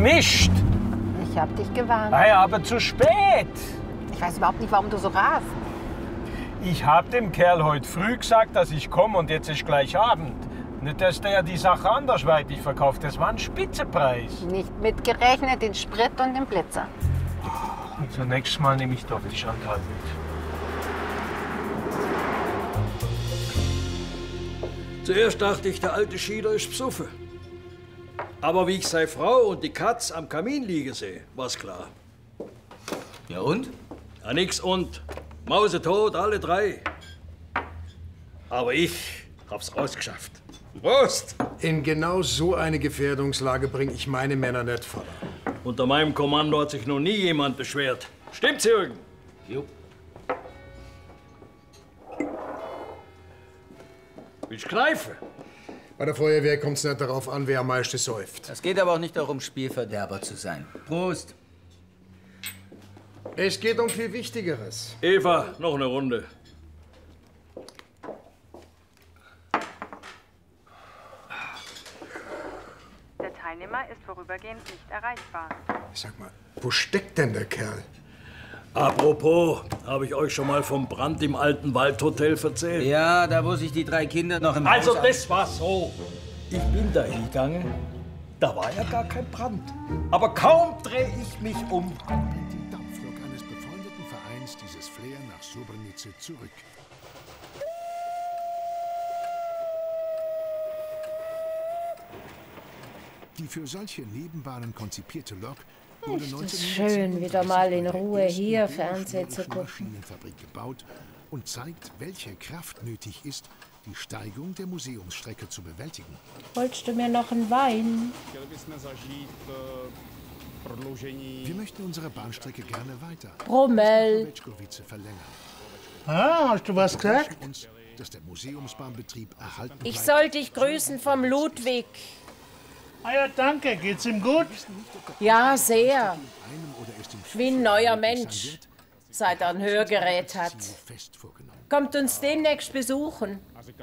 nicht. Ich hab dich gewarnt. Ja, aber zu spät. Ich weiß überhaupt nicht, warum du so rast. Ich hab dem Kerl heute früh gesagt, dass ich komme und jetzt ist gleich Abend. Nicht, dass der die Sache andersweitig verkauft. Das war ein Spitzenpreis. Nicht mitgerechnet den Sprit und den Blitzer. Also nächstes Mal nehme ich doch die Chantal mit. Zuerst dachte ich, der alte Schieder ist besoffen. Aber wie ich seine Frau und die Katz am Kamin liegen sehe, war's klar. Ja und? Ja, nix und. Mausetot, alle drei. Aber ich hab's rausgeschafft. Prost! In genau so eine Gefährdungslage bringe ich meine Männer nicht voller. Unter meinem Kommando hat sich noch nie jemand beschwert. Stimmt's, Jürgen? Jo. Willst du kneifen? Bei der Feuerwehr kommt es nicht darauf an, wer am meisten säuft. Es geht aber auch nicht darum, Spielverderber zu sein. Prost! Es geht um viel Wichtigeres. Eva, noch eine Runde. Der Teilnehmer ist vorübergehend nicht erreichbar. Sag mal, wo steckt denn der Kerl? Apropos, habe ich euch schon mal vom Brand im alten Waldhotel erzählt? Ja, da wo sich die drei Kinder noch im Also Haus das war so. Ich bin da hingegangen, da war ja gar kein Brand. Aber kaum drehe ich mich um. Die Dampflok eines befreundeten Vereins dieses Flair nach Sobrenice zurück. Die für solche Nebenbahnen konzipierte Lok wurde Ist es 1910 schön, wieder mal in Ruhe hier Fernsehen zu gucken. Maschinenfabrik gebaut und zeigt, welche Kraft nötig ist, die Steigung der Museumsstrecke zu bewältigen. Wolltest du mir noch einen Wein? Wir möchten unsere Bahnstrecke gerne weiter. Brummel. Wetschkowice verlängern. Ah, hast du was gesagt? Uns, dass der Museumsbahnbetrieb erhalten Ich bleibt. soll dich grüßen vom Ludwig. Ah ja, danke. Geht's ihm gut? Ja, sehr. Wie ein neuer Mensch, seit er ein Hörgerät hat. Kommt uns demnächst besuchen.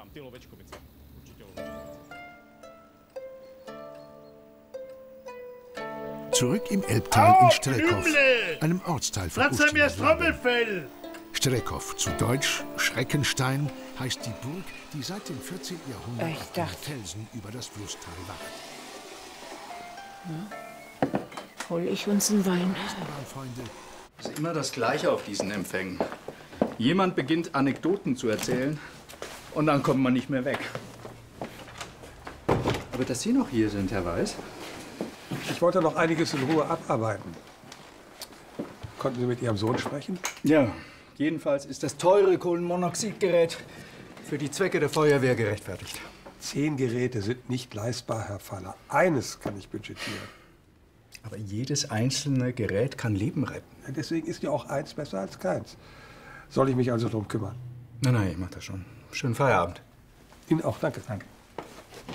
Zurück im Elbtal in Strekow, einem Ortsteil von Platz mir das Trommelfell. Strekow, zu Deutsch Schreckenstein, heißt die Burg, die seit dem 14. Jahrhundert Ich auf dem dachte- Felsen über das Flusstal wacht. Hol ich uns einen Wein. Eisenbahnfreunde, Es ist immer das Gleiche auf diesen Empfängen. Jemand beginnt Anekdoten zu erzählen und dann kommt man nicht mehr weg. Aber dass Sie noch hier sind, Herr Weiß? Ich wollte noch einiges in Ruhe abarbeiten. Konnten Sie mit Ihrem Sohn sprechen? Ja, jedenfalls ist das teure Kohlenmonoxidgerät für die Zwecke der Feuerwehr gerechtfertigt. 10 Geräte sind nicht leistbar, Herr Faller. Eines kann ich budgetieren. Aber jedes einzelne Gerät kann Leben retten. Ja, deswegen ist ja auch eins besser als keins. Soll ich mich also drum kümmern? Nein, ich mach das schon. Schönen Feierabend. Ihnen auch, danke. Danke.